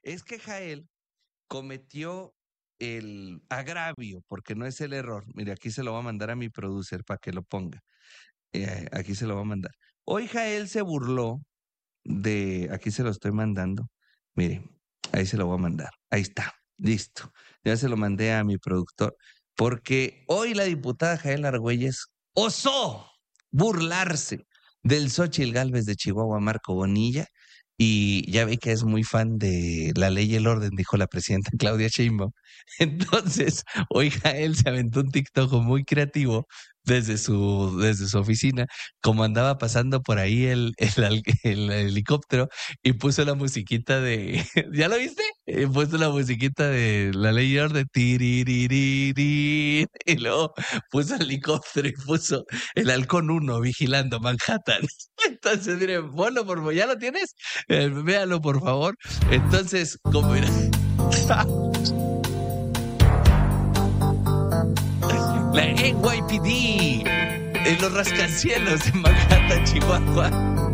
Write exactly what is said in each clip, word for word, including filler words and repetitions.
Es que Jael cometió el agravio, porque no es el error. Mire, aquí se lo va a mandar a mi producer para que lo ponga. Eh, aquí se lo va a mandar. Hoy Jael se burló de, aquí se lo estoy mandando. Mire, ahí se lo voy a mandar. Ahí está, listo. Ya se lo mandé a mi productor, porque hoy la diputada Jael Argüelles osó burlarse del Xóchitl Gálvez de Chihuahua, Marco Bonilla, y ya ve que es muy fan de la ley y el orden, dijo la presidenta Claudia Sheinbaum. Entonces, hoy Jael se aventó un TikTok muy creativo desde su, desde su oficina, como andaba pasando por ahí el, el, al- el helicóptero, y puso la musiquita de, ¿ya lo viste? Eh, puso la musiquita de la ley y orden, tiriririrí, y luego puso el helicóptero y puso el halcón uno vigilando Manhattan. Entonces, mire, ponlo por favor, ¿ya lo tienes? Eh, véalo por favor. Entonces, como era la N Y P D en los rascacielos de Manhattan, Chihuahua.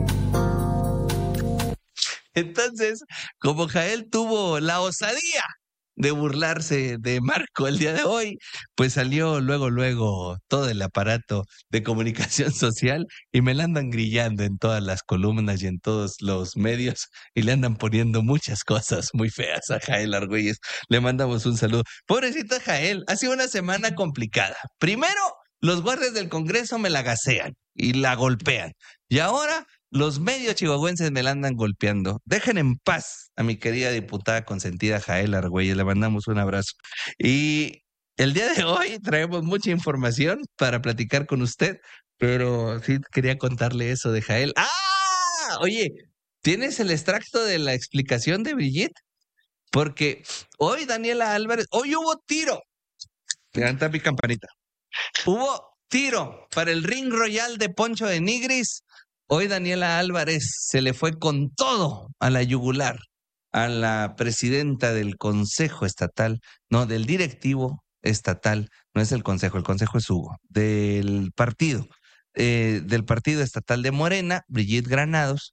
Entonces, como Jael tuvo la osadía de burlarse de Marco el día de hoy, pues salió luego, luego todo el aparato de comunicación social y me la andan grillando en todas las columnas y en todos los medios y le andan poniendo muchas cosas muy feas a Jael Argüelles. Le mandamos un saludo. Pobrecita Jael, ha sido una semana complicada. Primero, los guardias del Congreso me la gasean y la golpean. Y ahora los medios chihuahuenses me la andan golpeando. Dejen en paz a mi querida diputada consentida Jael Argüelles. Le mandamos un abrazo. Y el día de hoy traemos mucha información para platicar con usted, pero sí quería contarle eso de Jael. ¡Ah! Oye, ¿tienes el extracto de la explicación de Brigitte? Porque hoy Daniela Álvarez, hoy hubo tiro. Levanta mi campanita. Hubo tiro para el Ring Royal de Poncho de Nigris. Hoy Daniela Álvarez se le fue con todo a la yugular a la presidenta del Consejo Estatal, no, del directivo estatal, no es el Consejo, el Consejo es Hugo, del partido, eh, del partido estatal de Morena, Brigitte Granados,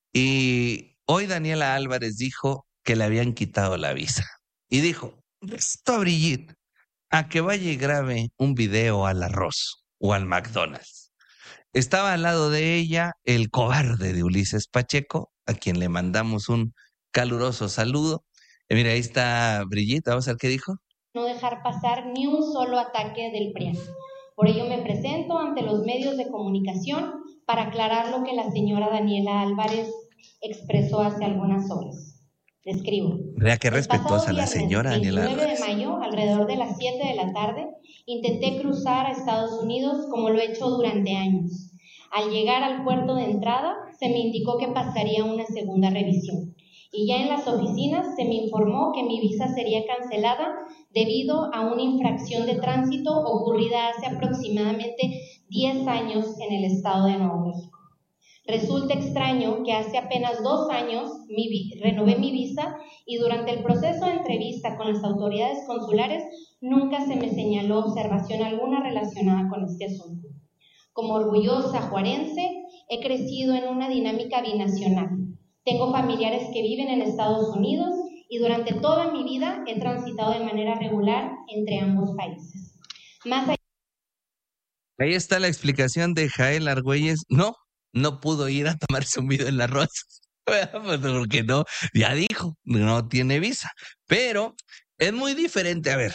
y hoy Daniela Álvarez dijo que le habían quitado la visa. Y dijo, esto a Brigitte a que vaya y grabe un video al arroz o al McDonald's. Estaba al lado de ella el cobarde de Ulises Pacheco, a quien le mandamos un caluroso saludo. Y mira, ahí está Brigitte, vamos a ver qué dijo. No dejar pasar ni un solo ataque del P R I A N. Por ello me presento ante los medios de comunicación para aclarar lo que la señora Daniela Álvarez expresó hace algunas horas. Le escribo. Vea qué El respetuosa pasado la viernes señora Daniela veintinueve de Álvarez. mayo, alrededor de las siete de la tarde, intenté cruzar a Estados Unidos como lo he hecho durante años. Al llegar al puerto de entrada, se me indicó que pasaría una segunda revisión. Y ya en las oficinas se me informó que mi visa sería cancelada debido a una infracción de tránsito ocurrida hace aproximadamente diez años en el estado de Nuevo México. Resulta extraño que hace apenas dos años mi, renové mi visa y durante el proceso de entrevista con las autoridades consulares nunca se me señaló observación alguna relacionada con este asunto. Como orgullosa juarense, he crecido en una dinámica binacional. Tengo familiares que viven en Estados Unidos y durante toda mi vida he transitado de manera regular entre ambos países. Más allá... Ahí está la explicación de Jael Argüelles. No, no pudo ir a tomarse un video en la Rosa. Porque no, ya dijo, no tiene visa. Pero es muy diferente. A ver,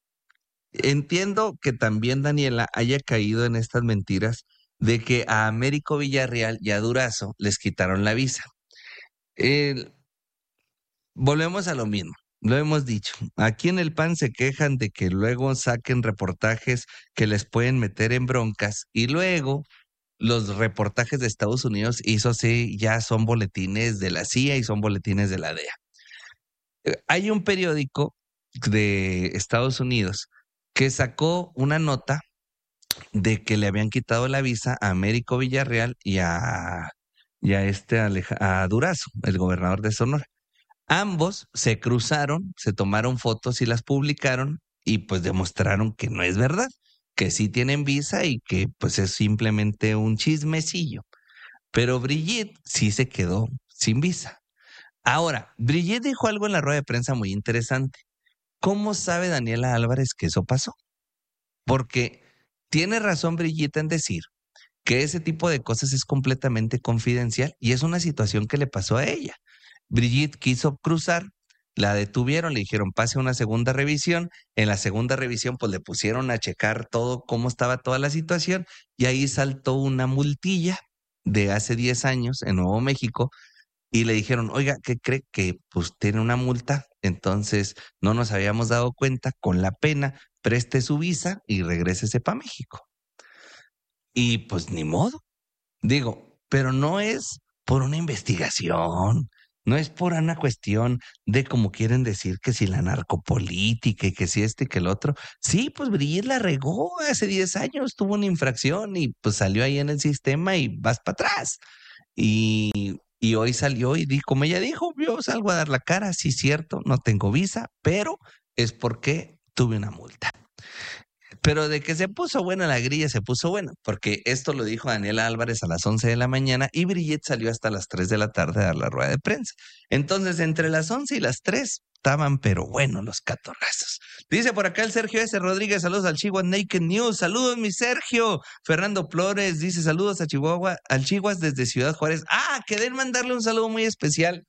entiendo que también Daniela haya caído en estas mentiras de que a Américo Villarreal y a Durazo les quitaron la visa. El- volvemos a lo mismo, lo hemos dicho. Aquí en el P A N se quejan de que luego saquen reportajes que les pueden meter en broncas y luego los reportajes de Estados Unidos, y eso sí, ya son boletines de la C I A y son boletines de la D E A. Eh, Hay un periódico de Estados Unidos que sacó una nota de que le habían quitado la visa a Américo Villarreal y a, y a este Aleja- a Durazo, el gobernador de Sonora. Ambos se cruzaron, se tomaron fotos y las publicaron y pues demostraron que no es verdad, que sí tienen visa y que pues es simplemente un chismecillo. Pero Brigitte sí se quedó sin visa. Ahora, Brigitte dijo algo en la rueda de prensa muy interesante. ¿Cómo sabe Daniela Álvarez que eso pasó? Porque tiene razón Brigitte en decir que ese tipo de cosas es completamente confidencial y es una situación que le pasó a ella. Brigitte quiso cruzar, la detuvieron, le dijeron pase a una segunda revisión. En la segunda revisión, pues le pusieron a checar todo, cómo estaba toda la situación, y ahí saltó una multilla de hace diez años en Nuevo México y le dijeron, oiga, ¿qué cree que pues tiene una multa? Entonces no nos habíamos dado cuenta, con la pena, preste su visa y regrésese para México. Y pues ni modo. Digo, pero no es por una investigación, no es por una cuestión de como quieren decir que si la narcopolítica y que si este y que el otro. Sí, pues Brigitte la regó hace diez años, tuvo una infracción y pues salió ahí en el sistema y vas para atrás. Y, y hoy salió y dijo, como ella dijo, yo salgo a dar la cara, sí, cierto, no tengo visa, pero es porque tuve una multa. Pero de que se puso buena la grilla, se puso buena, porque esto lo dijo Daniela Álvarez a las once de la mañana y Brigitte salió hasta las tres de la tarde a dar la rueda de prensa. Entonces, entre las once y las tres estaban, pero bueno, los catorrazos. Dice por acá el Sergio S. Rodríguez, saludos al Chihuahua Naked News, saludos mi Sergio. Fernando Flores dice saludos a Chihuahua, al Chihuahua desde Ciudad Juárez. Ah, quedé en mandarle un saludo muy especial.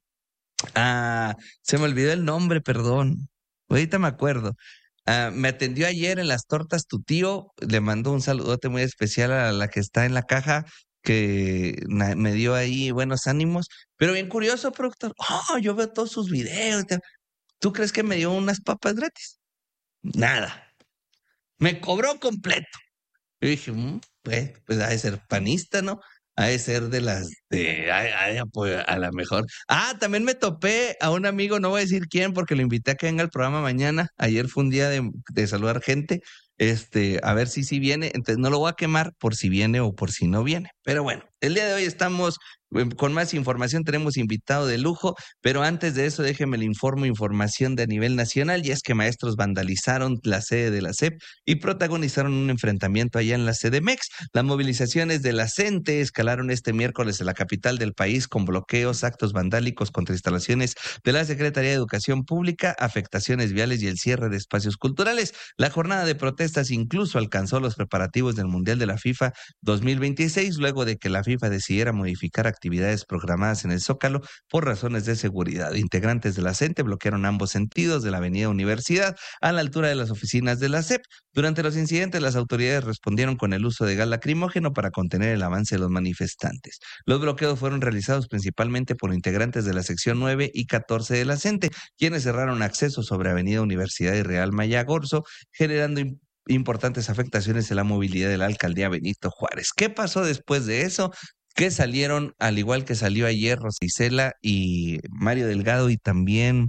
Ah, se me olvidó el nombre, perdón. Ahorita me acuerdo. Ah, me atendió ayer en las tortas tu tío, le mandó un saludote muy especial a la que está en la caja, que na- me dio ahí buenos ánimos, pero bien curioso, productor. Oh, yo veo todos sus videos. te- ¿Tú crees que me dio unas papas gratis? Nada. Me cobró completo. Yo dije, "Mm, pues, pues ha de ser panista, ¿no? Ha de ser de las de, ha- ha de apoyar a la mejor. Ah, también me topé a un amigo, no voy a decir quién, porque lo invité a que venga al programa mañana. Ayer fue un día de, de saludar gente, este, a ver si sí viene. Entonces no lo voy a quemar por si viene o por si no viene. Pero bueno, el día de hoy estamos eh, con más información, tenemos invitado de lujo, pero antes de eso déjeme le informo información de a nivel nacional, y es que maestros vandalizaron la sede de la S E P y protagonizaron un enfrentamiento allá en la CDMX. Las movilizaciones de la CENTE escalaron este miércoles en la capital del país con bloqueos, actos vandálicos contra instalaciones de la Secretaría de Educación Pública, afectaciones viales y el cierre de espacios culturales. La jornada de protestas incluso alcanzó los preparativos del Mundial de la FIFA dos mil veintiséis, luego de que la FIFA decidiera modificar actividades programadas en el Zócalo por razones de seguridad. Integrantes de la CENTE bloquearon ambos sentidos de la avenida Universidad a la altura de las oficinas de la S E P. Durante los incidentes, las autoridades respondieron con el uso de gas lacrimógeno para contener el avance de los manifestantes. Los bloqueos fueron realizados principalmente por integrantes de la sección nueve y catorce de la CENTE, quienes cerraron acceso sobre Avenida Universidad y Real Maya Gorzo, generando im- importantes afectaciones en la movilidad de la alcaldía Benito Juárez. ¿Qué pasó después de eso? Que salieron, al igual que salió ayer Rosa Isela y Mario Delgado, y también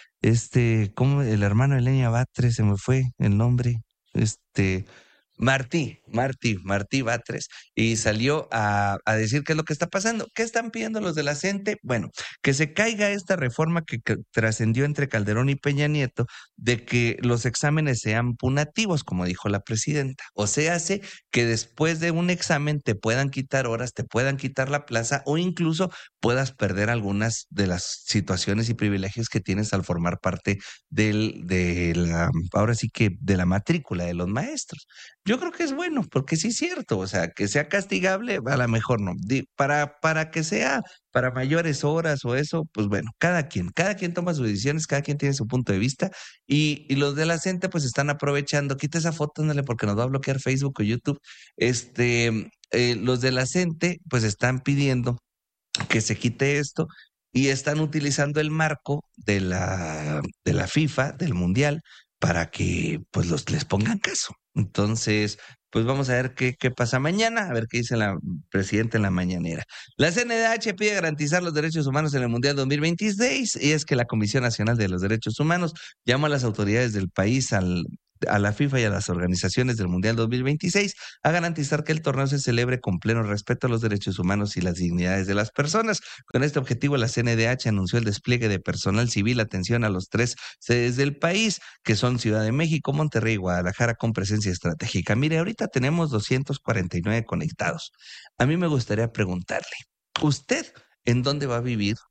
este, ¿cómo? El hermano de Leña Batres, se me fue el nombre. Este, Martí, Martí, Martí Batres, y salió a, a decir qué es lo que está pasando. ¿Qué están pidiendo los de la CENTE? Bueno, que se caiga esta reforma que, que trascendió entre Calderón y Peña Nieto, de que los exámenes sean punativos, como dijo la presidenta. O sea, hace que después de un examen te puedan quitar horas, te puedan quitar la plaza, o incluso puedas perder algunas de las situaciones y privilegios que tienes al formar parte del, de la, ahora sí que de la matrícula de los maestros. Yo creo que es bueno, porque sí es cierto, o sea, que sea castigable, a lo mejor no. Di- Para, para que sea para mayores horas o eso, pues bueno, cada quien, cada quien toma sus decisiones, cada quien tiene su punto de vista, y, y los de la CENTE pues están aprovechando, quita esa foto, ándale, porque nos va a bloquear Facebook o YouTube. Este, eh, los de la CENTE pues están pidiendo que se quite esto y están utilizando el marco de la, de la FIFA, del Mundial, para que pues los, les pongan caso. Entonces, pues vamos a ver qué, qué pasa mañana, a ver qué dice la presidenta en la mañanera. La C N D H pide garantizar los derechos humanos en el Mundial dos mil veintiséis, y es que la Comisión Nacional de los Derechos Humanos llama a las autoridades del país al a la FIFA y a las organizaciones del Mundial dos mil veintiséis a garantizar que el torneo se celebre con pleno respeto a los derechos humanos y las dignidades de las personas. Con este objetivo, la C N D H anunció el despliegue de personal civil, atención a los tres sedes del país, que son Ciudad de México, Monterrey y Guadalajara, con presencia estratégica. Mire, ahorita tenemos doscientos cuarenta y nueve conectados. A mí me gustaría preguntarle, ¿usted en dónde va a vivir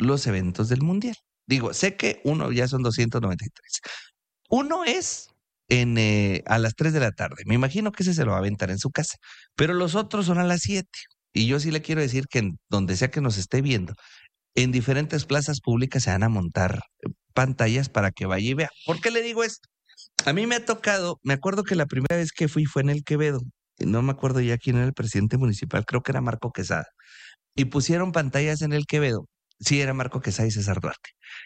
los eventos del Mundial. Digo, sé que uno ya son doscientos noventa y tres. Uno es en, eh, a las tres de la tarde. Me imagino que ese se lo va a aventar en su casa. Pero los otros son a las siete. Y yo sí le quiero decir que en donde sea que nos esté viendo, en diferentes plazas públicas se van a montar pantallas para que vaya y vea. ¿Por qué le digo esto? A mí me ha tocado, me acuerdo que la primera vez que fui fue en el Quevedo. No me acuerdo ya quién era el presidente municipal, creo que era Marco Quesada. Y pusieron pantallas en el Quevedo. Sí, era Marco Quesada y César Duarte.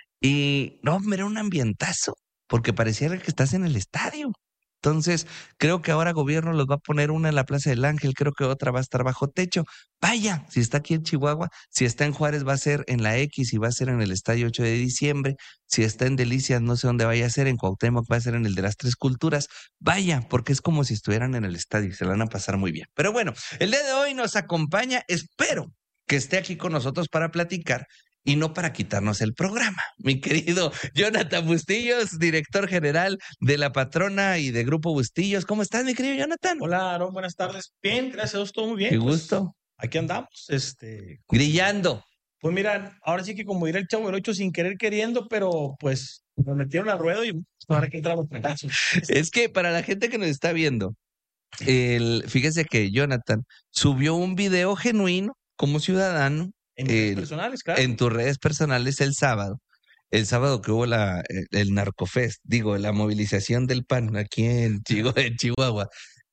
Y no, me era un ambientazo, porque pareciera que estás en el estadio. Entonces, creo que ahora gobierno los va a poner una en la Plaza del Ángel, creo que otra va a estar bajo techo. Vaya, si está aquí en Chihuahua, si está en Juárez va a ser en la X y va a ser en el Estadio ocho de diciembre, si está en Delicias no sé dónde vaya a ser, en Cuauhtémoc va a ser en el de las Tres Culturas. Vaya, porque es como si estuvieran en el estadio y se la van a pasar muy bien. Pero bueno, el día de hoy nos acompaña, espero que esté aquí con nosotros para platicar y no para quitarnos el programa. Mi querido Jonathan Bustillos, director general de La Patrona y de Grupo Bustillos. ¿Cómo estás, mi querido Jonathan? Hola, Aaron, buenas tardes. Bien, gracias a Dios, todo muy bien. Qué pues, gusto. Aquí andamos, este... Grillando. Pues mira, ahora sí que como dirá el Chavo del Ocho, sin querer queriendo, pero pues nos metieron al ruedo y ahora que entramos pedazos. Es que para la gente que nos está viendo, el, fíjese que Jonathan subió un video genuino como ciudadano En redes el- personales, claro. en tus redes personales el sábado. El sábado que hubo la, el, el Narcofest, digo, la movilización del P A N aquí en Chihuahua. En Chihuahua.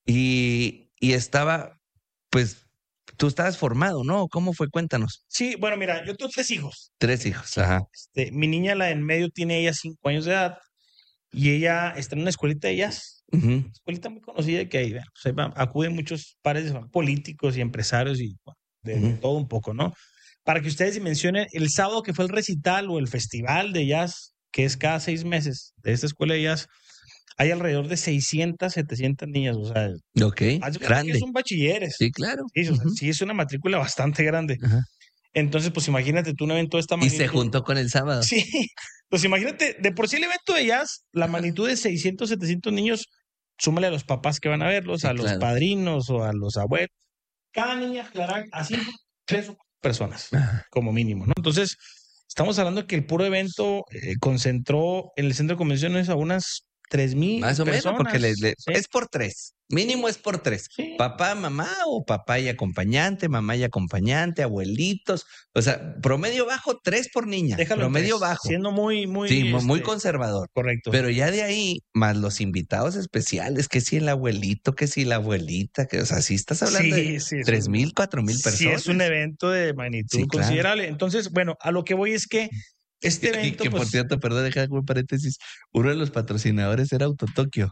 Y, y estaba, pues, tú estabas formado, ¿no? ¿Cómo fue? Cuéntanos. Sí, bueno, mira, yo tengo tres hijos. Tres hijos, ajá. Este, mi niña, la en medio, tiene ella cinco años de edad y ella está en una escuelita de jazz. Ujú. Escuelita muy conocida que ahí, bueno, pues ahí van- acuden muchos pares de políticos y empresarios y bueno, de, de Ujú. todo un poco, ¿no? Para que ustedes dimensionen, el sábado que fue el recital o el festival de jazz, que es cada seis meses de esta escuela de jazz, hay alrededor de seiscientas, setecientas niñas, o sea, Ok, haz de cuenta que grande. es un bachilleres. Sí, claro. Sí, o sea, Ujú. sí es una matrícula bastante grande. Ajá. Entonces, pues imagínate tú un evento de esta Y magnitud. se juntó con el sábado. Sí, pues imagínate, de por sí el evento de jazz, la magnitud de seiscientos, setecientos niños, súmale a los papás que van a verlos, Sí, a los claro. padrinos o a los abuelos. Cada niña aclarar así tres o cuatro personas, Ajá. como mínimo, ¿no? Entonces, estamos hablando que el puro evento eh, concentró en el centro de convenciones a unas tres mil Más o personas. menos, porque le- le- ¿sí? es por tres. Mínimo es por tres. Sí. Papá, mamá o papá y acompañante, mamá y acompañante, abuelitos. O sea, promedio bajo, tres por niña. Déjalo en promedio tres, bajo. siendo muy, muy, Sí, mu- muy este, conservador. correcto. Pero ya de ahí, más los invitados especiales, que si el abuelito, que si la abuelita, que, o sea, sí estás hablando Sí, de sí, es tres un- mil, cuatro mil Sí, personas. es un evento de magnitud Sí, claro. considerable. Entonces, bueno, a lo que voy es que este Y evento, que por pues, cierto, perdón, deja un paréntesis, uno de los patrocinadores era Autotokio.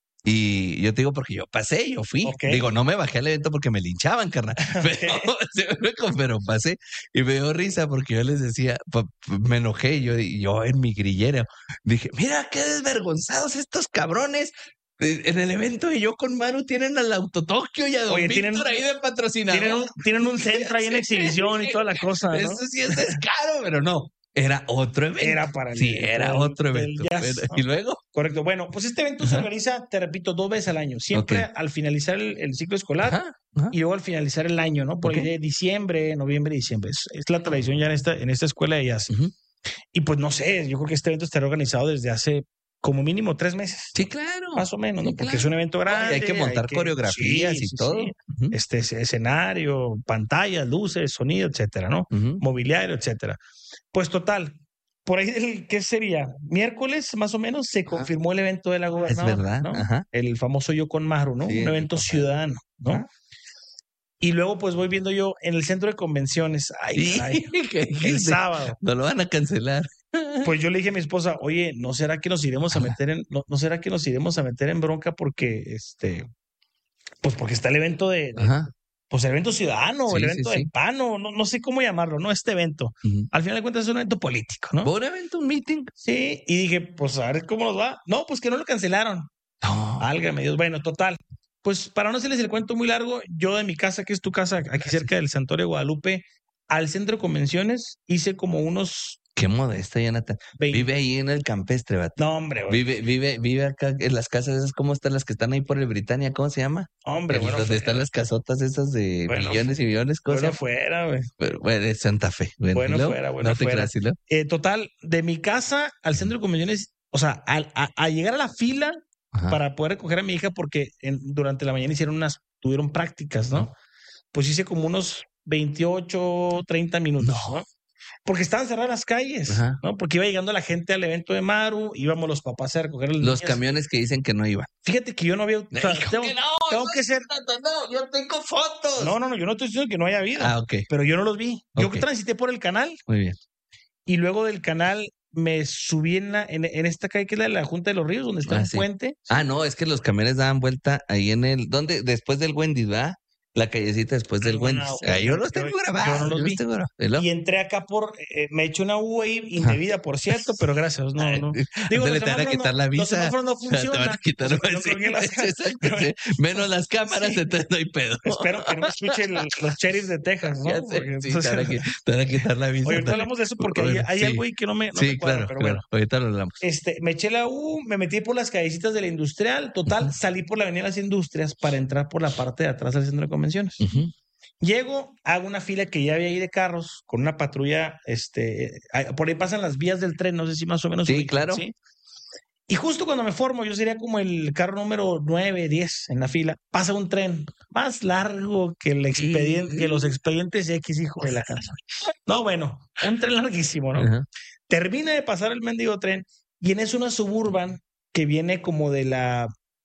Y yo te digo porque yo pasé, yo fui. Ok. Digo, no me bajé al evento porque me linchaban, carnal. Pero, pero pasé y me dio risa porque yo les decía, pa- me enojé, yo, yo en mi grillero dije, mira qué desvergonzados estos cabrones. Eh, En el evento de Yo con Maru tienen al Autotokio y a Don Oye, Víctor tienen- ahí de patrocinador. tienen un, tienen un centro ahí en Sí, exhibición y toda la cosa, ¿no? Eso sí es descaro, pero no. Era otro evento. Era para el Sí, evento era del- otro del evento. jazz, Pero- ¿no? y luego, Correcto. Bueno, pues este evento se Ajá. organiza, te repito, dos veces al año. Siempre Ok. al finalizar el, el ciclo escolar ajá, ajá. y luego al finalizar el año, ¿no? Por Ok. ahí de diciembre, noviembre, diciembre. Es, es la tradición ya en esta, en esta escuela de jazz. Ujú. Y pues no sé, yo creo que este evento estará organizado desde hace como mínimo tres meses. Sí, claro. Más o menos, ¿no? Sí, Porque claro. es un evento No, y grande. hay que montar coreografías sí, y sí, todo. sí. Ujú, Este es- escenario, pantallas, luces, sonido, etcétera, ¿no? ujú. Mobiliario, etcétera. Pues total, por ahí, del, ¿qué sería? Miércoles, más o menos, se confirmó el evento de la gobernadora. verdad, ¿no? ajá. El famoso Yo con Maru, ¿no? Sí, Un el evento papá. ciudadano, ¿no? Ajá. Y luego, pues voy viendo yo en el centro de convenciones. Ay, Sí, caray, ¿qué el dijiste? sábado. No lo van a cancelar. Pues yo le dije a mi esposa, oye, ¿no será que nos iremos a Ajá. meter en, no, no será que nos iremos a meter en bronca porque este, pues porque está el evento de, de- Ajá. pues el evento ciudadano, Sí, el sí, evento sí. del P A N, o no, no sé cómo llamarlo, ¿no? Este evento. Ujú. Al final de cuentas es un evento político, ¿no? ¿Un evento, un meeting? Sí, y dije, pues a ver cómo nos va. No, pues que no lo cancelaron. No. Válgame Dios. Bueno, total. Pues para no hacerles el cuento muy largo, yo de mi casa, que es tu casa, aquí cerca del Santuario de Guadalupe, al centro de convenciones, hice como unos Qué modesto, Jonathan. veinte. Vive ahí en el campestre, vato. No, hombre, güey. Vive, vive, vive acá en las casas esas, ¿cómo están las que están ahí por el Britannia? ¿Cómo se llama? Hombre, El- bueno, donde fuera. están las casotas esas de Bueno, millones y millones, ¿cómo se Bueno, llama? fuera, güey. Pero, bueno, es Santa Fe. Bueno, Bueno ¿y luego? fuera, bueno No te fuera. creas, ¿y luego? Eh, total, de mi casa al centro de convenciones, o sea, al- a, a llegar a la fila Ajá. para poder recoger a mi hija, porque en- durante la mañana hicieron unas, tuvieron prácticas, ¿no? Pues hice como unos veintiocho, treinta minutos, No. ¿no? Porque estaban cerradas las calles, Ajá. ¿no? Porque iba llegando la gente al evento de Maru, íbamos los papás a recoger a los Los niños. camiones que dicen que no iban. Fíjate que yo no había... o sea, Dijo tengo, que no, tengo no, que ser... no, no, yo tengo fotos. No, no, no, yo no estoy diciendo que no haya habido, Ah, ok, pero yo no los vi. Yo Ok. transité por el canal muy bien. y luego del canal me subí en, la- en, en esta calle que es la de la Junta de los Ríos, donde está Ah, un sí. puente. Ah, no, es que los camiones daban vuelta ahí en el... ¿Dónde? Después del Wendy's, ¿verdad? La callecita después del Bueno, Wendy's. bueno, Ah, yo los yo- tengo yo grabados. no los yo vi. los tengo grabados. ¿Y luego? Y entré acá por... eh, me eché una U ahí indebida, por cierto, pero gracias, no, no. Digo, Ándale, los te van a semáforos quitar no- la los visa. semáforos no Te van a funcionan. quitar O sea, que no sí, creo que las- exacto, sí. Menos las cámaras, Sí. entonces no hay pedo. Espero que no me escuchen los, los sheriffs de Texas, ¿no? Ya sé, Porque sí, entonces- te van a qui- te van a quitar la visa. Oye, ahorita ándale. hablamos de eso porque hay, Bueno, hay sí. algo ahí que no me, no Sí, me cuadra, claro, pero claro. bueno. Ahorita lo hablamos. Este, me eché la U, me metí por las callecitas de la industrial, total, Ujú. salí por la avenida de las industrias para entrar por la parte de atrás del centro de convenciones. Ujú. Llego, hago una fila que ya había ahí de carros con una patrulla, este, ah, por ahí pasan las vías del tren, no sé si más o menos. Sí, ubican, claro. ¿sí? Y justo cuando me formo, yo sería como el carro número nueve, diez en la fila, pasa un tren más largo que el expediente, que los expedientes X, hijo de la casa. No, bueno, un tren larguísimo, ¿no? Ajá. Termina de pasar el mendigo tren y en eso una Suburban que viene como de la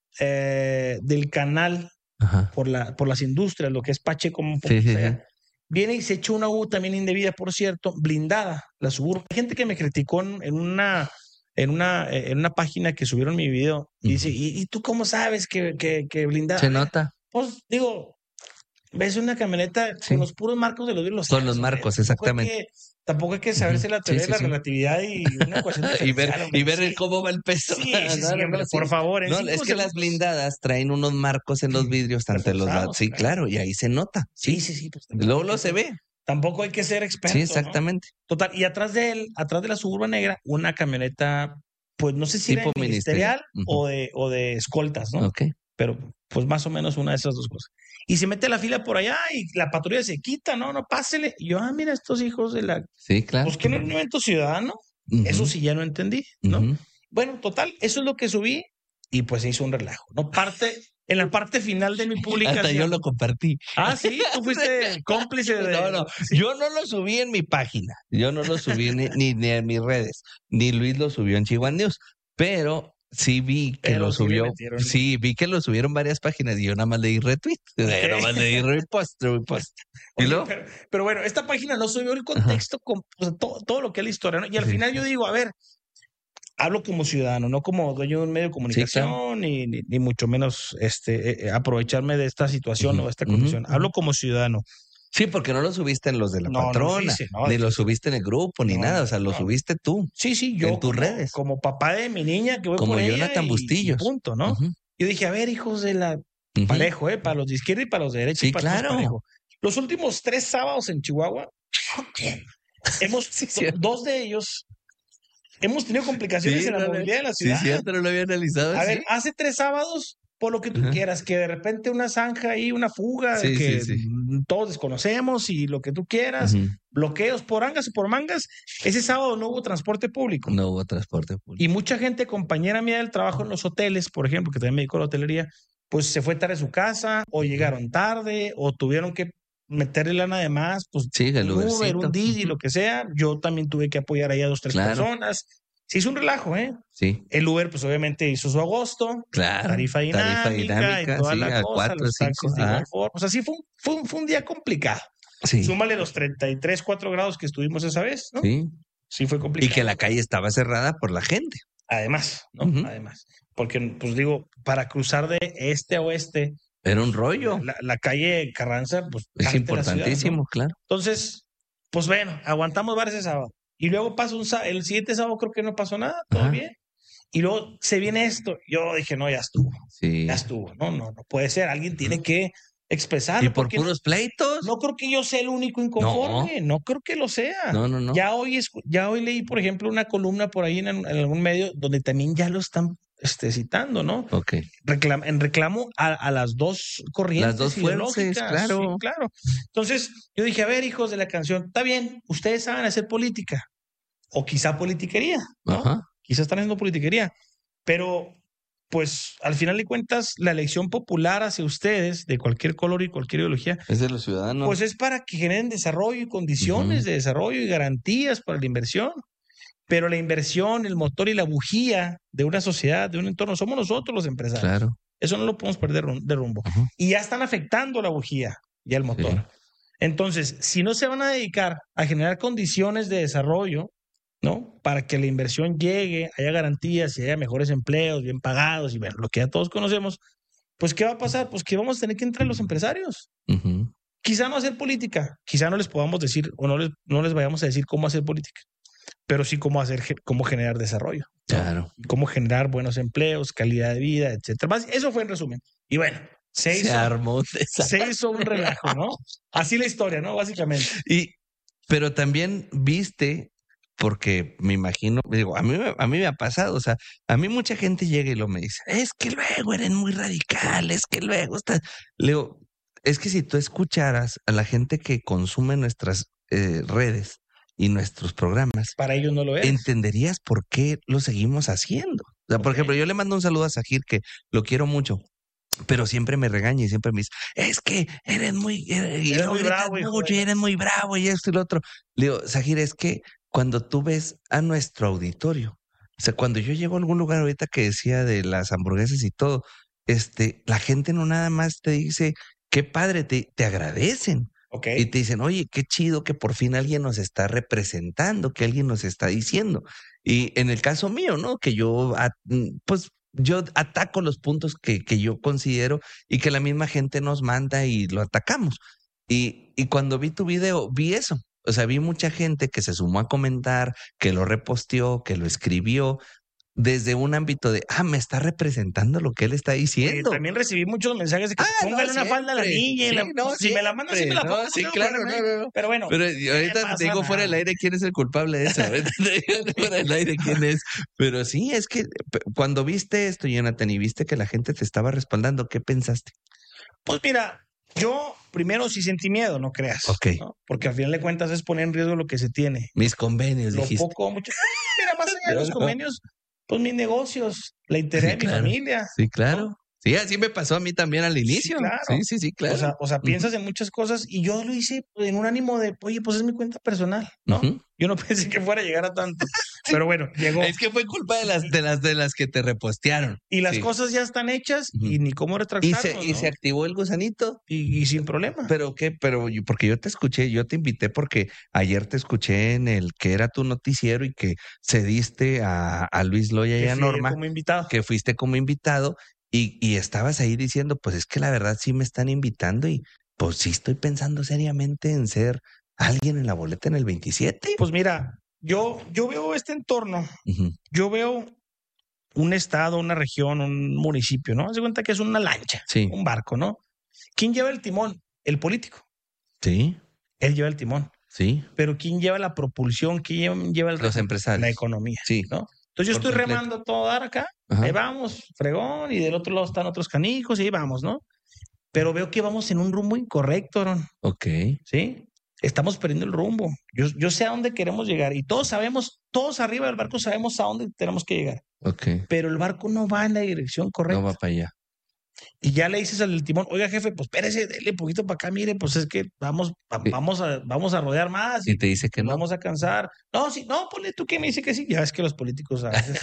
eh, del canal Ajá. por la por las industrias, lo que es Pacheco, como un Sí, poquito sí, allá. sí. Viene y se echó una U también indebida, por cierto, blindada, la Suburban. Hay gente que me criticó en, en una en una eh, en una página que subieron mi video y dice, Ujú. ¿y, y tú cómo sabes que, que, que blindada? Se A ver, nota. pues digo, ves una camioneta Sí. con los puros marcos de los vidrios. Con los hombre. marcos, Tampoco hay exactamente. que- Tampoco hay que saberse Ujú. la teoría Sí, de la sí, sí. relatividad y una ecuación Y ver, diferencial, hombre. y ver Sí. cómo va el peso. Sí, sí, No, sí, no, hombre, no, por sí. favor. En No, cinco es que las segundos. blindadas traen unos marcos en los vidrios ante los lados. Reforzados, Sí, claro. claro, y ahí se nota. Sí, Sí. sí, sí. Pues, Y tampoco luego hay lo que se ser- ve. Tampoco hay que ser experto. Sí, ¿no? exactamente. Total, y atrás de él, atrás de la Suburban negra, una camioneta, pues no sé si era Tipo de ministerial ministerial. o, de, o de escoltas, ¿no? Ok. Pero pues más o menos una de esas dos cosas. Y se mete a la fila por allá y la patrulla se quita, no, no, pásele. Y yo, ah, mira, estos hijos de la... Sí, claro. Pues que no es un evento ciudadano. Ujú. Eso sí ya no entendí, ¿no? Ujú. Bueno, total, eso es lo que subí y pues se hizo un relajo, ¿no? Parte, en la parte final de mi publicación. Hasta yo lo compartí. Ah, sí, tú fuiste cómplice de... No, no, Sí. yo no lo subí en mi página, yo no lo subí ni, ni, ni en mis redes, ni Luis lo subió en Chihuahua News, pero sí vi que Pero lo sí le subió, metieron. sí vi que lo subieron varias páginas y yo nada más le di retweet, yo nada más le di repost, repost. ¿Y Oye, luego? pero, pero bueno, esta página no subió el contexto, con, o sea, todo, todo lo que es la historia, ¿no? Y al Sí. final yo digo, a ver, hablo como ciudadano, no como dueño de un medio de comunicación, ni, ni, ni mucho menos este, eh, aprovecharme de esta situación Ujú, o de esta ujú, condición. ujú. Hablo como ciudadano. Sí, porque no lo subiste en los de la No, no patrona, hice, no, ni lo sí, sí. subiste en el grupo, ni No, nada, o sea, lo no. subiste tú. Sí, sí, yo En tus como, redes. como papá de mi niña que voy Como por ella Jonathan y- y Bustillos. punto, ¿no? Ujú, Yo dije, a ver, hijos de la... ujú. Parejo, ¿eh? Para los de izquierda y para los de derecha. Sí, y para todos claro. parejo. Los últimos tres sábados en Chihuahua, hemos, Sí, do- cierto. dos de ellos, hemos tenido complicaciones Sí, en la no, no, movilidad de la Sí, ciudad. cierto, no lo había analizado A así. ver, hace tres sábados, por lo que tú Ajá. quieras, que de repente una zanja ahí, una fuga, Sí, que sí, sí. mm, todos desconocemos y lo que tú quieras, Ujú. bloqueos por angas y por mangas. Ese sábado no hubo transporte público. No hubo transporte público. Y mucha gente, compañera mía del trabajo en los hoteles, por ejemplo, que también me dedico a la hotelería, pues se fue tarde a su casa, o llegaron tarde, o tuvieron que meterle lana de más, pues Sí, el un Uber, Ubercito. un Didi, Ujú. lo que sea. Yo también tuve que apoyar ahí a dos, tres Claro. personas. Se hizo un relajo, ¿eh? Sí, El Uber, pues obviamente hizo su agosto, claro. tarifa dinámica, Tarifa dinámica, y toda sí, la a cosa, cuatro, los cinco, taxis de ajá. igual forma. O sea, sí fue un, fue un, fue un día complicado. Sí, Súmale los treinta y tres, cuatro grados que estuvimos esa vez, ¿no? sí. Sí fue complicado. Y que la calle estaba cerrada por la gente. Además, ¿no? Ujú. Además. Porque, pues digo, para cruzar de este a oeste, Era un rollo. la, la calle Carranza, pues Es parte de la ciudad, importantísimo, ¿no? claro. Entonces, pues bueno, aguantamos varios ese sábado. Y luego pasa un sábado, el siguiente sábado creo que no pasó nada, todo Ajá. bien. Y luego se viene esto. Yo dije, no, ya estuvo, Sí. ya estuvo. No, no, no puede ser. Alguien tiene que expresar. ¿Y por puros pleitos? No creo que yo sea el único inconforme, no, no creo que lo sea. No, no, no. Ya hoy, es, ya hoy leí, por ejemplo, una columna por ahí en, en algún medio donde también ya lo están este, citando, ¿no? Ok. Reclam, en reclamo a, a las dos corrientes. Las dos fuerzas, claro. Sí, claro. Entonces, yo dije, a ver, hijos de la canción, está bien, ustedes saben hacer política, o quizá politiquería, ¿no? Ajá. Quizá están haciendo politiquería, pero pues al final de cuentas la elección popular hacia ustedes de cualquier color y cualquier ideología es de los ciudadanos, pues es para que generen desarrollo y condiciones uh-huh. de desarrollo y garantías para la inversión, pero la inversión, el motor y la bujía de una sociedad, de un entorno, somos nosotros los empresarios. Claro. Eso no lo podemos perder de rumbo. Uh-huh. Y ya están afectando la bujía y el motor. Sí. Entonces, si no se van a dedicar a generar condiciones de desarrollo, ¿no? Para que la inversión llegue, haya garantías y haya mejores empleos, bien pagados y bueno, lo que ya todos conocemos, pues ¿qué va a pasar? Pues que vamos a tener que entrar los empresarios. Uh-huh. Quizá no hacer política, quizá no les podamos decir o no les, no les vayamos a decir cómo hacer política, pero sí cómo hacer, cómo generar desarrollo. ¿no? Claro. Cómo generar buenos empleos, calidad de vida, etcétera. Eso fue en resumen. Y bueno, se, se hizo, armó se hizo un relajo, ¿no? Así la historia, ¿no? Básicamente. Y, pero también viste... Porque me imagino, digo, a mí, a mí me ha pasado, o sea, a mí mucha gente llega y lo me dice, es que luego eran muy radicales, es que luego están... Le digo, es que si tú escucharas a la gente que consume nuestras eh, redes y nuestros programas, para ellos no lo es. Entenderías por qué lo seguimos haciendo. O sea, okay. Por ejemplo, yo le mando un saludo a Sajir, que lo quiero mucho, pero siempre me regaña y siempre me dice, es que eres muy, eres, eres muy bravo, mucho, y eres muy bravo y esto y lo otro. Le digo, Sajir, es que cuando tú ves a nuestro auditorio, o sea, cuando yo llego a algún lugar ahorita que decía de las hamburguesas y todo, este, la gente no nada más te dice, qué padre, te, te agradecen. Okay. Y te dicen, oye, qué chido que por fin alguien nos está representando, que alguien nos está diciendo. Y en el caso mío, ¿no? Que yo, pues, yo ataco los puntos que, que yo considero y que la misma gente nos manda y lo atacamos. Y, y cuando vi tu video, vi eso. O sea, vi mucha gente que se sumó a comentar, que lo reposteó, que lo escribió, desde un ámbito de, ah, me está representando lo que él está diciendo. Oye, también recibí muchos mensajes de que ah, póngale no, una falda a la niña. Sí, la, no, si me la mandas, sí me la pongo. No, sí, claro, no, no, no. Pero bueno. Pero ahorita te digo fuera del aire quién es el culpable de eso. Fuera del aire quién es. Pero sí, es que cuando viste esto, Jonathan, y viste que la gente te estaba respaldando, ¿qué pensaste? Pues mira, yo primero sí sentí miedo, no creas. Ok. ¿no? Porque al final de cuentas es poner en riesgo lo que se tiene. Mis convenios, lo dijiste. Poco, mucho. Mira, más allá de los convenios, pues mis negocios, la interés sí, de mi claro. familia. Sí, claro. ¿no? Sí, así me pasó a mí también al inicio. Sí, claro. Sí, sí, sí, claro. O sea, o sea piensas uh-huh. en muchas cosas y yo lo hice en un ánimo de, oye, pues es mi cuenta personal, ¿no? Uh-huh. Yo no pensé que fuera a llegar a tanto. sí. Pero bueno, llegó. Es que fue culpa de las de las de las que te repostearon. Y las sí. cosas ya están hechas uh-huh. y ni cómo retractarnos. Y se, ¿no? y se activó el gusanito. Y, y sin problema. Pero qué, pero porque yo te escuché, yo te invité porque ayer te escuché en el que era tu noticiero y que cediste a, a Luis Loya y a Norma. Como invitado. Que fuiste como invitado. Y, y estabas ahí diciendo, pues es que la verdad sí me están invitando y pues sí estoy pensando seriamente en ser alguien en la boleta en el veintisiete. Pues mira, yo, yo veo este entorno, uh-huh. yo veo un estado, una región, un municipio, ¿no? Haz de cuenta que es una lancha, sí. un barco, ¿no? ¿Quién lleva el timón? El político. Sí. Él lleva el timón. Sí. Pero ¿quién lleva la propulsión? ¿Quién lleva el Los empresarios? La economía. Sí. ¿no? Entonces yo estoy completo. remando todo dar acá, Ajá. ahí vamos, fregón, y del otro lado están otros canijos, y ahí vamos, ¿no? Pero veo que vamos en un rumbo incorrecto, Aaron. Ok. ¿Sí? Estamos perdiendo el rumbo. Yo, yo sé a dónde queremos llegar, y todos sabemos, todos arriba del barco sabemos a dónde tenemos que llegar. Ok. Pero el barco no va en la dirección correcta. No va para allá. Y ya le dices al del timón, oiga, jefe, pues espérese, dele un poquito para acá, mire, pues es que vamos, Sí. vamos, a, vamos a rodear más. Y, y te dice que no. Vamos a cansar. No, sí, no, ponle tú que me dice que sí. Ya ves que los políticos a veces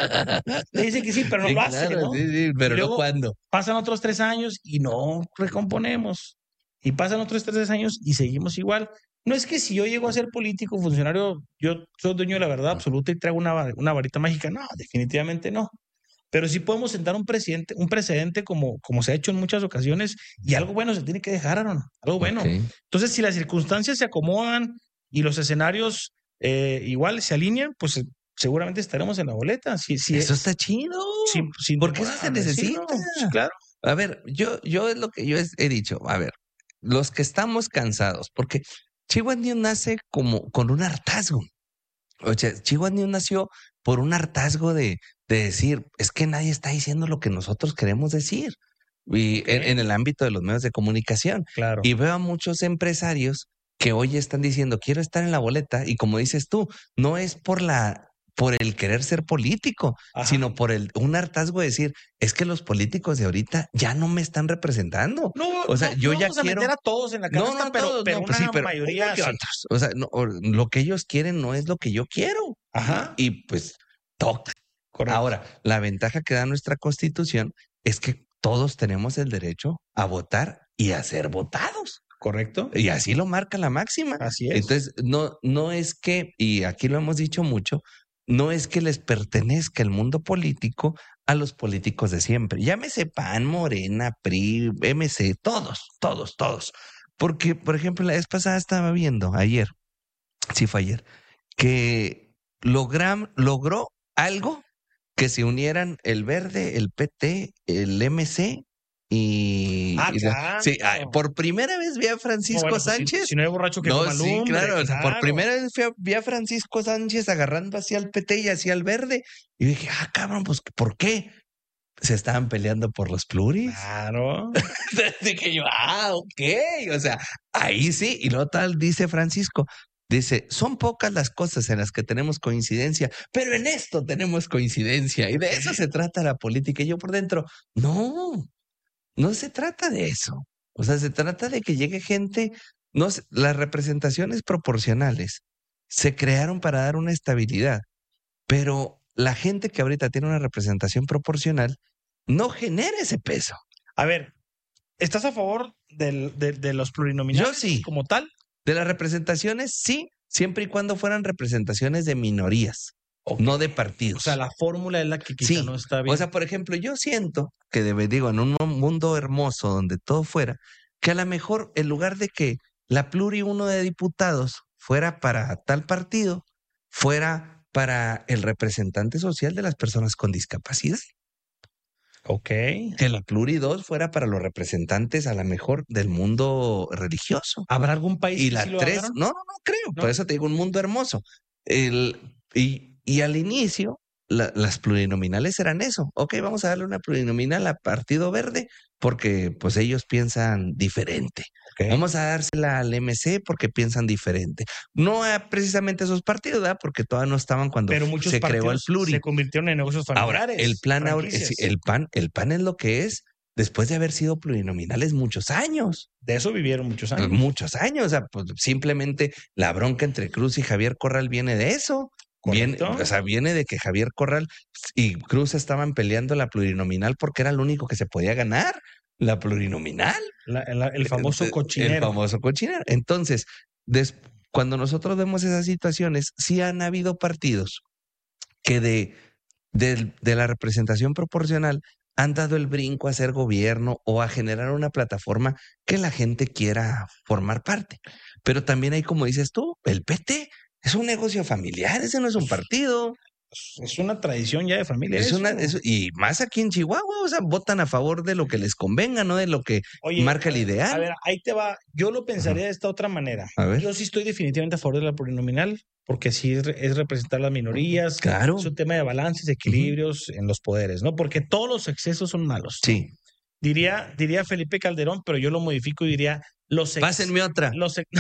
le dicen que sí, pero no sí, lo claro, hacen, ¿no? Sí, sí, pero no cuando. Pasan otros tres años y no recomponemos. Y pasan otros tres años y seguimos igual. No es que si yo llego a ser político, funcionario, yo soy dueño de la verdad absoluta y traigo una, una varita mágica. No, definitivamente no. Pero sí podemos sentar un presidente, un precedente como, como se ha hecho en muchas ocasiones y algo bueno se tiene que dejar, Aaron, algo bueno. Okay. Entonces, si las circunstancias se acomodan y los escenarios eh, igual se alinean, pues eh, seguramente estaremos en la boleta. Si, si eso es, está chido. Sin, sin Porque eso se necesita. Sí, claro. A ver, yo, yo es lo que yo he dicho. A ver, los que estamos cansados, porque Chihuahua News nace como con un hartazgo. O sea, Chihuahua News nació por un hartazgo de, de decir, es que nadie está diciendo lo que nosotros queremos decir. Y Ok. en, en el ámbito de los medios de comunicación. Claro. Y veo a muchos empresarios que hoy están diciendo, quiero estar en la boleta. Y como dices tú, no es por la, por el querer ser político, Ajá. sino por el, un hartazgo de decir, es que los políticos de ahorita ya no me están representando. No, O sea, no, yo no ya vamos quiero- a meter a todos en la No, canasta, no, pero, todos, pero no, una pues sí, pero mayoría uno que sí. otros. O sea, no, o- lo que ellos quieren no es lo que yo quiero. Ajá. Y pues toca. Correcto. Ahora, la ventaja que da nuestra Constitución es que todos tenemos el derecho a votar y a ser votados. Correcto. Y así lo marca la máxima. Así es. Entonces, no, no es que, y aquí lo hemos dicho mucho, no es que les pertenezca el mundo político a los políticos de siempre. Llámese P A N, Morena, P R I, M C, todos, todos, todos. Porque, por ejemplo, la vez pasada estaba viendo, ayer, sí fue ayer, que logram, logró algo que se unieran el Verde, el P T, el M C y... Ah, y la- claro. sí, ah, por primera vez vi a No, Francisco bueno, pues, si- Sánchez. Si, no hay borracho que No, coma sí, lumbre, claro, o sea, por claro. primera vez fui a- vi a Francisco Sánchez agarrando hacia el P T y hacia el Verde. Y dije, ah, cabrón, pues, ¿por qué? Se estaban peleando por los pluris. Claro. Dije yo, ah, ok. O sea, ahí sí. Y luego tal dice Francisco, dice, son pocas las cosas en las que tenemos coincidencia, pero en esto tenemos coincidencia. Y de eso se trata la política. Y yo por dentro, no, no se trata de eso. O sea, se trata de que llegue gente, no sé, las representaciones proporcionales se crearon para dar una estabilidad, pero la gente que ahorita tiene una representación proporcional no genera ese peso. A ver, ¿estás a favor del, de, de los plurinominales Yo sí. como tal? De las representaciones, sí, siempre y cuando fueran representaciones de minorías, Ok. no de partidos. O sea, la fórmula es la que quizá Sí. no está bien. O sea, por ejemplo, yo siento que, debe, digo, en un mundo hermoso donde todo fuera, que a lo mejor en lugar de que la pluri uno de diputados fuera para tal partido, fuera para el representante social de las personas con discapacidad. ok. Que la pluri dos fuera para los representantes a lo mejor del mundo religioso. ¿Habrá algún país Y que la sí lo tres, hagan? no, no, no creo. ¿No? Por eso te digo, un mundo hermoso. El, y, y al inicio, la- las plurinominales eran eso. Ok, vamos a darle una plurinominal a Partido Verde porque pues ellos piensan diferente. Ok. Vamos a dársela al M C porque piensan diferente. No a precisamente esos partidos, ¿verdad? Porque todavía no estaban cuando Pero muchos se creó el partidos pluri. se convirtieron en negocios Ahora, familiares. el plan, ahora- franquicias. sí, el pan, el pan es lo que es después de haber sido plurinominales muchos años. De eso vivieron muchos años. Muchos años. O sea, pues simplemente la bronca entre Cruz y Javier Corral viene de eso. Viene, Correcto. o sea, viene de que Javier Corral y Cruz estaban peleando la plurinominal porque era lo único que se podía ganar, la plurinominal. La- la- el famoso El- cochinero. El famoso cochinero. Entonces, des- cuando nosotros vemos esas situaciones, sí han habido partidos que de, de, de la representación proporcional han dado el brinco a hacer gobierno o a generar una plataforma que la gente quiera formar parte. Pero también hay, como dices tú, el P T es un negocio familiar, ese no es un partido. Es una tradición ya de familia. Es eso. una, es- y más aquí en Chihuahua, o sea, votan a favor de lo que les convenga, no de lo que Oye, marca el a ver, ideal. A ver, ahí te va. Yo lo pensaría de esta otra manera. A ver. Yo sí estoy definitivamente a favor de la plurinominal, porque sí es, re- es representar las minorías. Claro. Es un tema de balances, equilibrios en los poderes, ¿no? Porque todos los excesos son malos. Sí. Diría, diría Felipe Calderón, pero yo lo modifico y diría los ex- Pásenme otra. los ex-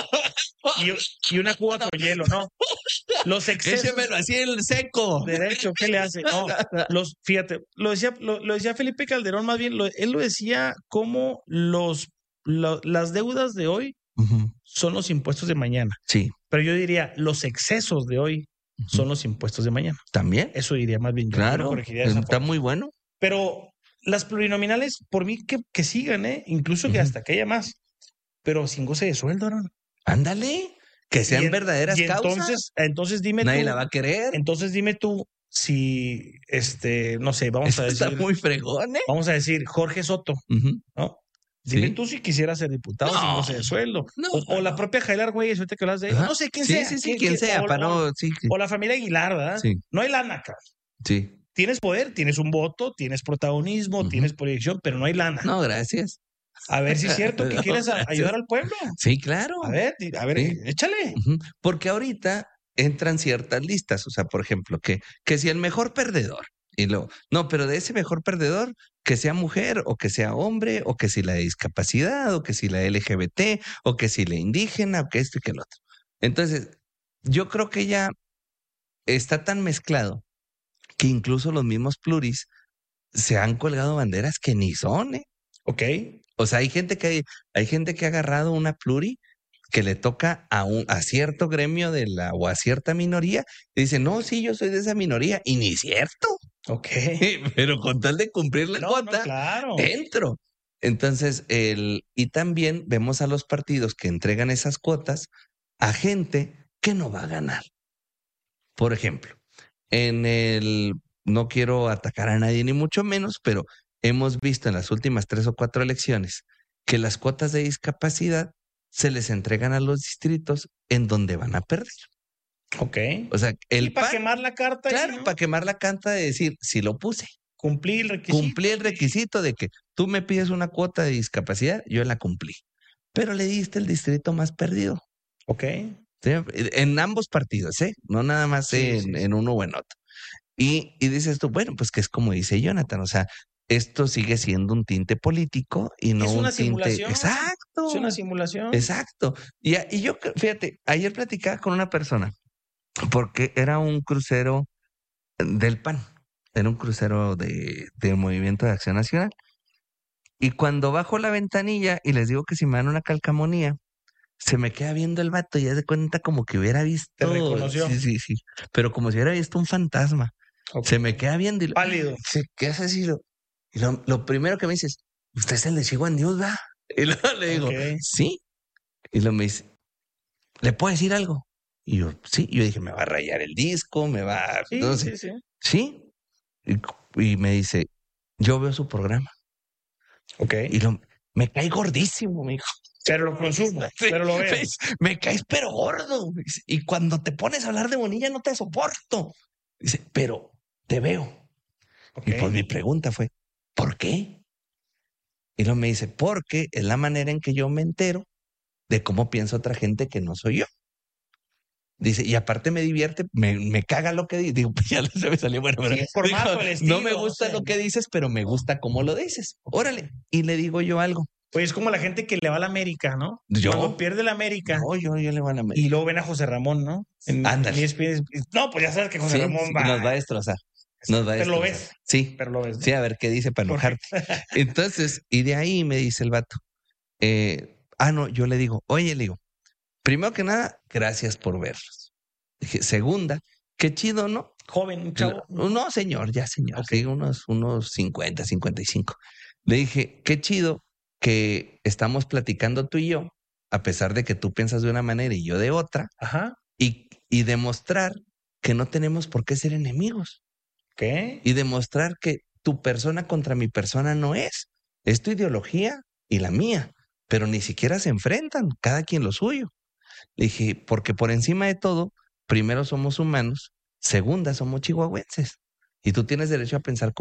y, y una cuba con hielo, ¿no? Los excesos. Échemelo así en seco. Derecho, ¿qué le hace? No, los, fíjate, lo decía, lo, lo decía Felipe Calderón, más bien, lo- él lo decía como los, lo- las deudas de hoy Ujú. son los impuestos de mañana. Sí, Pero yo diría, los excesos de hoy son los impuestos de mañana. también. Eso diría más bien. yo, yo lo Claro, corregiría de esa está forma. muy bueno. Pero las plurinominales, por mí, que, que sigan, ¿eh? Incluso que Ujú. hasta que haya más. Pero sin goce de sueldo, Aaron. Ándale, que sean Y en- verdaderas y causas. entonces, entonces dime Nadie tú, la va a querer. entonces dime tú si, este, no sé, vamos Eso a decir, está muy fregón, ¿eh? vamos a decir Jorge Soto, Ujú. ¿no? Dime Sí. tú si quisieras ser diputado sin No. goce de sueldo. No, o, o la no. propia Jailar Güeyes, ahorita que hablas de ella. Ajá. No sé quién sí, sea. Sí, sí, quién- quien quién- sea, o- para o- no. Sí, sí. O la familia Aguilar, ¿verdad? Sí. No hay lana, cabrón. Sí. tienes poder, tienes un voto, tienes protagonismo, Ujú. tienes proyección, pero no hay lana. No, gracias. A ver si es cierto que No, quieres a- gracias. ayudar al pueblo. Sí, claro. A ver, di- a ver, Sí. échale. Ujú. Porque ahorita entran ciertas listas, o sea, por ejemplo, que, que si el mejor perdedor, y lo, no, pero de ese mejor perdedor, que sea mujer, o que sea hombre, o que si la de discapacidad, o que si la L G B T, o que si la indígena, o que esto y que el otro. Entonces, yo creo que ya está tan mezclado que incluso los mismos pluris se han colgado banderas que ni son, ¿eh? Ok. O sea, hay gente que hay, hay gente que ha agarrado una pluri que le toca a un a cierto gremio de la o a cierta minoría y dice, no, sí, yo soy de esa minoría, y ni cierto. Ok. Pero con tal de cumplir la No, no, cuota, claro. dentro. Entonces, el, y también vemos a los partidos que entregan esas cuotas a gente que no va a ganar. Por ejemplo, en el, no quiero atacar a nadie ni mucho menos, pero hemos visto en las últimas tres o cuatro elecciones que las cuotas de discapacidad se les entregan a los distritos en donde van a perder. Ok. O sea, el y para PAN, quemar la carta, claro, ¿no? para quemar la canta de decir, si lo puse, Cumplí el requisito. cumplí el requisito de que tú me pides una cuota de discapacidad, yo la cumplí. Pero le diste el distrito más perdido. Ok. ¿Sí? En ambos partidos, ¿eh? No nada más Sí, en, sí, sí. en uno o en otro. Y, y dices tú, bueno, pues que es como dice Jonathan, o sea, esto sigue siendo un tinte político y no Es un una tinte. simulación. Exacto. Es una simulación. Exacto. Y, a- y yo, cre- fíjate, ayer platicaba con una persona, porque era un crucero del PAN, era un crucero de, del Movimiento de Acción Nacional. Y cuando bajo la ventanilla y les digo que si me dan una calcamonía, se me queda viendo el vato y ya de cuenta como que hubiera visto. Te reconoció. Sí, sí, sí. Pero como si hubiera visto un fantasma. Ok. Se me queda viendo y lo, Pálido. se queda así. Lo, y lo, lo primero que me dice es, ¿usted es el de Chihuahua News, va? Y luego le digo, Ok. sí. Y luego me dice, ¿le puedo decir algo? Y yo, sí. Y yo dije, me va a rayar el disco, me va a. Sí, No sé. sí, sí. Sí. Y, y me dice, yo veo su programa. Ok. Y lo, me cae gordísimo, me dijo. Pero lo consumo, Sí, pero lo veo. ¿ves? Me caes pero gordo. Dice, y cuando te pones a hablar de Bonilla no te soporto. Dice, pero te veo. Ok. Y pues mi pregunta fue, ¿por qué? Y luego me dice, porque es la manera en que yo me entero de cómo piensa otra gente que no soy yo. Dice, y aparte me divierte, me, me caga lo que dice. Digo, pues ya se me salió bueno, pero Sí, el formato, dijo, el no me estilo, gusta o sea. lo que dices, pero me gusta cómo lo dices. Órale. Y le digo yo algo. Pues es como la gente que le va a la América, ¿no? Yo. Cuando pierde la América. No, yo, yo le voy a la América. Y luego ven a José Ramón, ¿no? En, Ándale. en E S P N. No, pues ya sabes que José Sí, Ramón sí, va. nos va a destrozar. Nos va a Pero lo destrozar. ves. Sí, Pero lo ves. ¿no? sí, a ver qué dice para enojarte. Entonces, y de ahí me dice el vato, eh, ah, no, yo le digo, oye, le digo, primero que nada, gracias por verlos. Dije, segunda, qué chido, ¿no? Joven, un chavo. No, señor, ya señor, Ok. sí, unos, unos cincuenta, cincuenta y cinco. Le dije, qué chido que estamos platicando tú y yo, a pesar de que tú piensas de una manera y yo de otra, Ajá. y, y demostrar que no tenemos por qué ser enemigos. ¿Qué? Y demostrar que tu persona contra mi persona no es. Es tu ideología y la mía, pero ni siquiera se enfrentan, cada quien lo suyo. Le dije, porque por encima de todo, primero somos humanos, segunda somos chihuahuenses. Y tú tienes derecho a pensar como